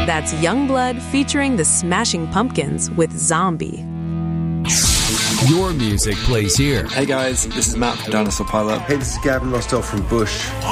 That's Youngblood featuring the Smashing Pumpkins with Zombie. Your music plays here. Hey guys, this is Matt from Dinosaur Pilot. Hey, this is Gavin Rossdale from Bush.